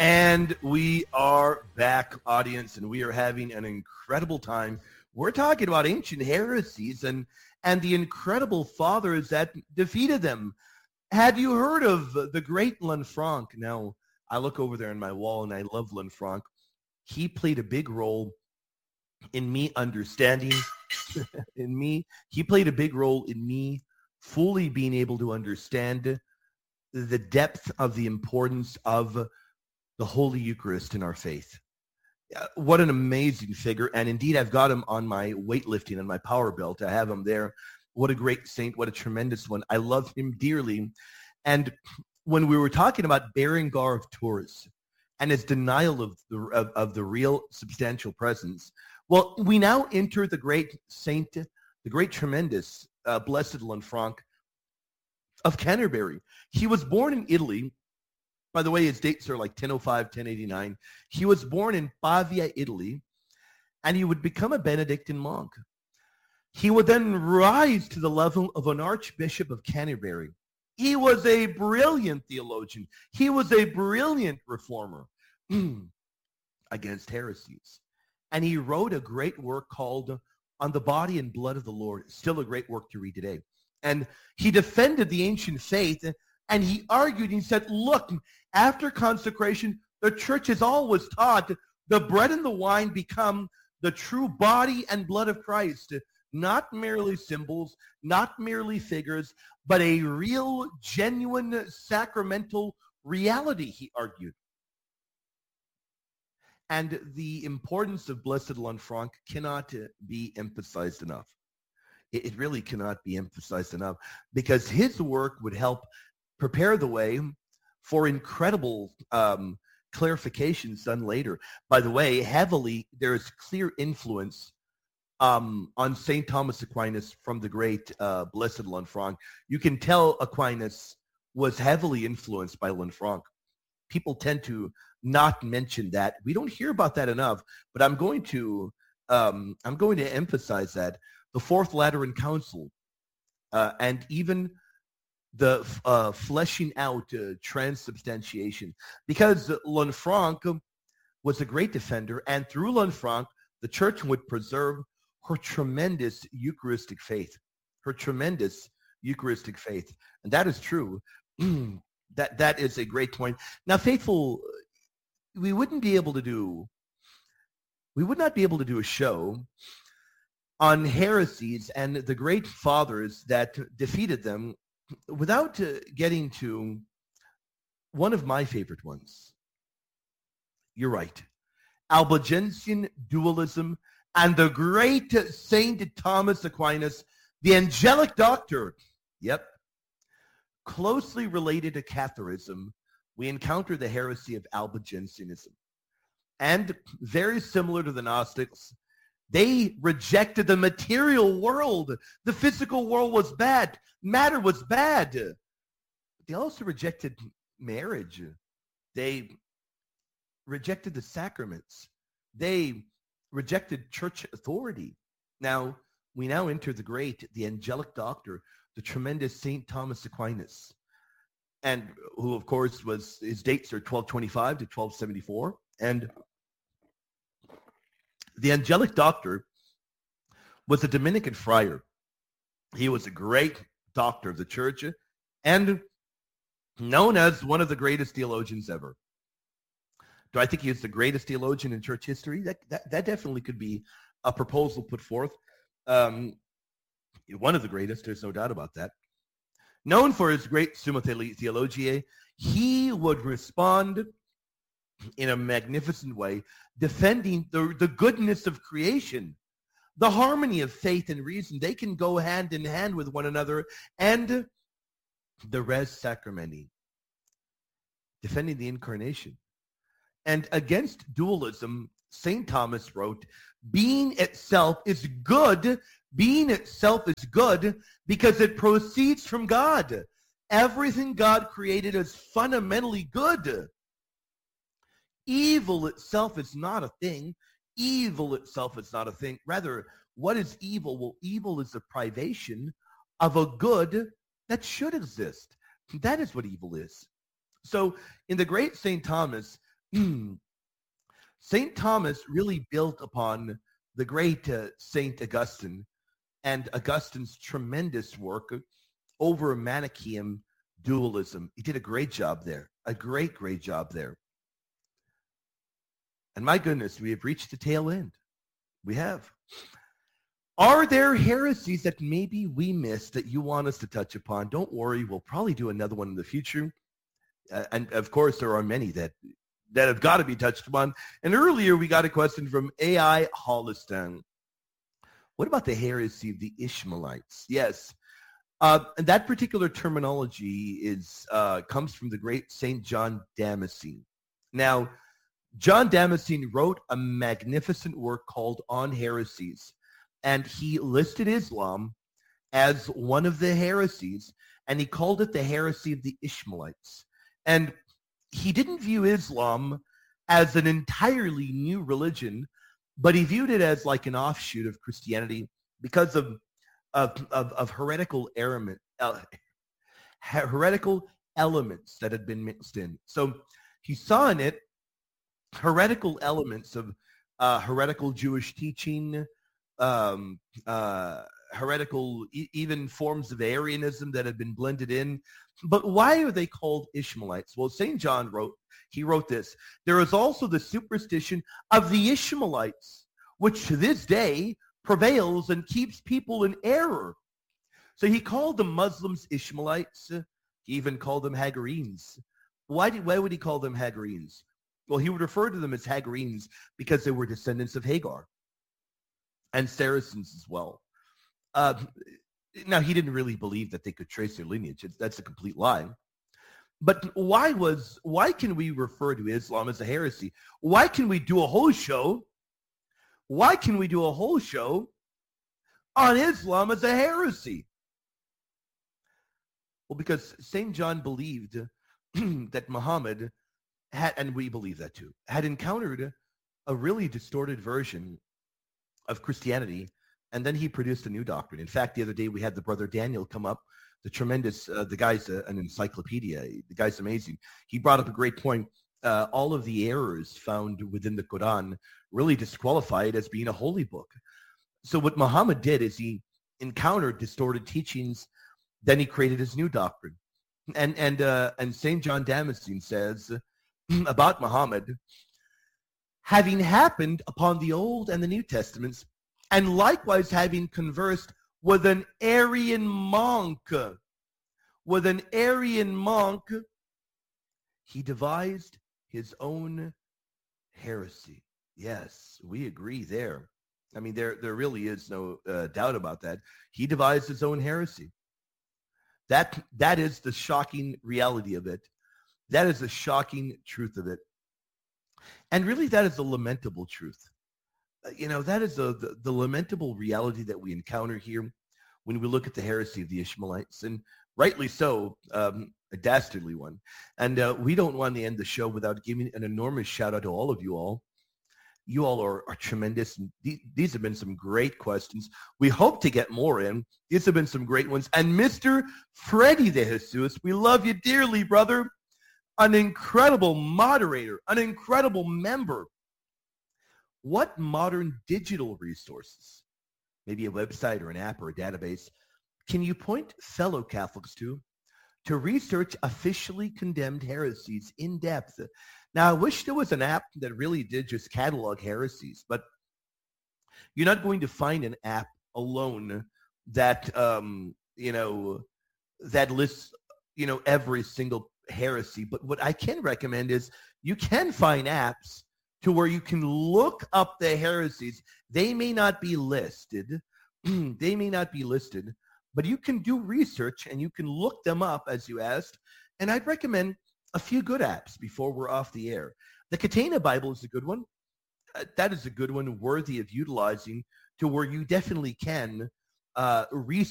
And we are back, audience, and we are having an incredible time. We're talking about ancient heresies and the incredible fathers that defeated them. Had you heard of the great Lanfranc? Now, I look over there on my wall and I love Lanfranc. He played a big role in me understanding, he played a big role in me fully being able to understand the depth of the importance of the Holy Eucharist in our faith. What an amazing figure. And indeed, I've got him on my weightlifting and my power belt. I have him there. What a great saint. What a tremendous one. I love him dearly. And when we were talking about Berengar of Tours and his denial of the real substantial presence, well, we now enter the great saint, the great tremendous Blessed Lanfranc of Canterbury. He was born in Italy. By the way, his dates are like 1005, 1089. He was born in Pavia, Italy, and he would become a Benedictine monk. He would then rise to the level of an Archbishop of Canterbury. He was a brilliant theologian. He was a brilliant reformer against heresies. And he wrote a great work called On the Body and Blood of the Lord. Still a great work to read today. And he defended the ancient faith, and he argued, he said, look, after consecration, the church has always taught the bread and the wine become the true body and blood of Christ, not merely symbols, not merely figures, but a real, genuine, sacramental reality, he argued. And the importance of Blessed Lanfranc cannot be emphasized enough. It really cannot be emphasized enough, because his work would help prepare the way for incredible clarifications done later. By the way, heavily, there is clear influence on St. Thomas Aquinas from the great Blessed Lanfranc. You can tell Aquinas was heavily influenced by Lanfranc. People tend to not mention that. We don't hear about that enough, but I'm going to emphasize that. The Fourth Lateran Council and even the fleshing out transubstantiation, because Lanfranc was a great defender, and through Lanfranc, the church would preserve her tremendous Eucharistic faith, and that is true. That is a great point. Now, faithful, we would not be able to do a show on heresies and the great fathers that defeated them without getting to one of my favorite ones. You're right. Albigensian dualism and the great Saint Thomas Aquinas, the angelic doctor. Yep. Closely related to Catharism, we encounter the heresy of Albigensianism. And very similar to the Gnostics, they rejected the material world. The physical world was bad. Matter was bad. They also rejected marriage. They rejected the sacraments. They rejected church authority. Now, we now enter the angelic doctor, the tremendous St. Thomas Aquinas, and who, of course, his dates are 1225 to 1274. And the angelic doctor was a Dominican friar. He was a great doctor of the church and known as one of the greatest theologians ever. Do I think he is the greatest theologian in church history? That definitely could be a proposal put forth. One of the greatest, there's no doubt about that. Known for his great Summa Theologiae, he would respond in a magnificent way, defending the goodness of creation, the harmony of faith and reason. They can go hand in hand with one another, and the res sacramenti, defending the incarnation. And against dualism, St. Thomas wrote, being itself is good. Being itself is good because it proceeds from God. Everything God created is fundamentally good. Evil itself is not a thing. Rather, what is evil? Well, evil is the privation of a good that should exist. That is what evil is. So in the great St. Thomas, St. Thomas really built upon the great St. Augustine and Augustine's tremendous work over Manichaean dualism. He did a great job there, a great, great job there. And my goodness, we have reached the tail end. We have. Are there heresies that maybe we missed that you want us to touch upon? Don't worry, we'll probably do another one in the future. And of course, there are many that have got to be touched upon. And earlier, we got a question from AI Holliston. What about the heresy of the Ishmaelites? Yes. And that particular terminology comes from the great St. John Damascene. Now, John Damascene wrote a magnificent work called On Heresies, and he listed Islam as one of the heresies, and he called it the heresy of the Ishmaelites. And he didn't view Islam as an entirely new religion, but he viewed it as like an offshoot of Christianity because of heretical elements that had been mixed in. So he saw in it heretical elements of heretical Jewish teaching, heretical even forms of Arianism that had been blended in. But why are they called Ishmaelites? Well, St. John wrote this: there is also the superstition of the Ishmaelites, which to this day prevails and keeps people in error. So he called the Muslims Ishmaelites. He even called them Hagarenes. Why would he call them Hagarenes? Well, he would refer to them as Hagarenes because they were descendants of Hagar and Saracens as well. Now, he didn't really believe that they could trace their lineage. That's a complete lie. But why can we refer to Islam as a heresy? Why can we do a whole show? Why can we do a whole show on Islam as a heresy? Well, because St. John believed that Muhammad had, and we believe that too, had encountered a really distorted version of Christianity, and then he produced a new doctrine. In fact, the other day we had the brother Daniel come up, the guy's an encyclopedia. The guy's amazing. He brought up a great point. All of the errors found within the Quran really disqualify it as being a holy book. So what Muhammad did is he encountered distorted teachings, then he created his new doctrine. And St. John Damascene says about Muhammad, having happened upon the Old and the New Testaments, and likewise having conversed with an Arian monk, he devised his own heresy. Yes, we agree there. I mean, there really is no doubt about that. He devised his own heresy. That is the shocking reality of it. That is the shocking truth of it. And really, that is the lamentable truth. That is the lamentable reality that we encounter here when we look at the heresy of the Ishmaelites, and rightly so, a dastardly one. And we don't want to end the show without giving an enormous shout out to all of you all. You all are tremendous. These have been some great questions. We hope to get more in. These have been some great ones. And Mr. Freddie de Jesus, we love you dearly, brother. An incredible moderator, an incredible member. What modern digital resources, maybe a website or an app or a database, can you point fellow Catholics to research officially condemned heresies in depth? Now, I wish there was an app that really did just catalog heresies, but you're not going to find an app alone that, that lists, every single heresy. But what I can recommend is you can find apps to where you can look up the heresies. They may not be listed. But you can do research and you can look them up as you asked. And I'd recommend a few good apps before we're off the air. The Catena Bible is a good one. That is a good one, worthy of utilizing, to where you definitely can research